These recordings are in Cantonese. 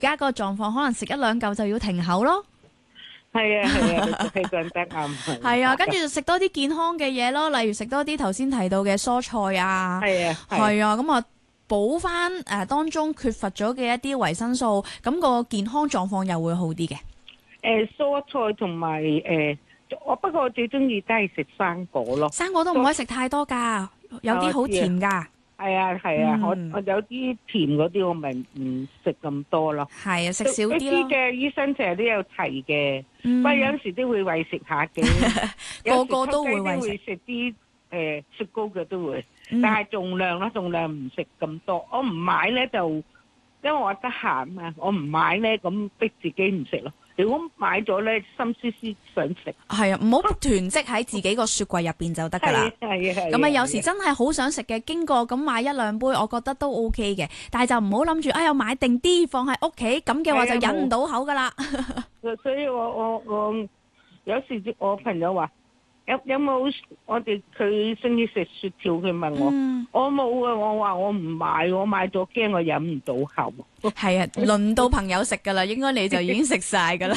家個狀況，可能食一兩嚿就要停口咯。 係啊，你講得啱。 係啊，跟住就食多啲健康嘅嘢咯，例如食多啲頭先提到嘅蔬菜啊。 係啊， 係啊，咁啊補翻當中缺乏咗嘅一啲維生素，咁個健康狀況又會好啲嘅。 蔬菜同埋我不過我最中意都係食生果咯。 生果都唔可以食太多㗎，有啲好甜㗎。 係啊，我有啲甜嗰啲我咪唔食咁多咯。 係啊，食少啲咯。 啲嘅醫生成日都有提嘅，不過有陣時都會餵食下嘅。 個個都會餵食。 食啲雪糕嘅都會，但係盡量唔食咁多。我唔買咧就，因為我得閒嘛，我唔買咧咁逼自己唔食咯。如果買咗咧，心思思想食。 係啊，唔好囤積喺自己個雪櫃入邊就得㗎啦。 係啊。 咁啊，有時真係好想食嘅，經過咁買一兩杯，我覺得都 OK 嘅。但係就唔好諗住，哎呀買定啲放喺屋企，咁嘅話就忍唔到口㗎啦。 所以我有時我朋友話有冇我哋佢中意食雪條，佢問我冇啊，我話我唔買，我買咗驚我忍唔到口。 係啊，輪到朋友食噶啦，應該你就已經食晒噶啦。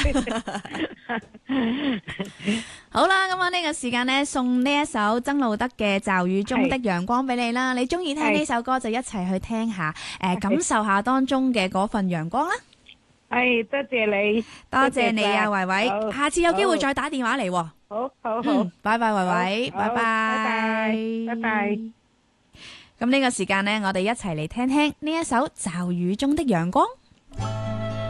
好啦，咁啊呢個時間呢，送呢一首曾路德嘅《驟雨中的陽光》俾你啦。你中意聽呢首歌就一齊去聽下，感受下當中嘅嗰份陽光啦。 係，多謝你， 多謝你啊，維維，下次有機會再打電話嚟。 好， 拜拜，維維，拜拜， 拜拜。 咁呢個時間呢，我哋一齊嚟聽聽呢一首《驟雨中的陽光》。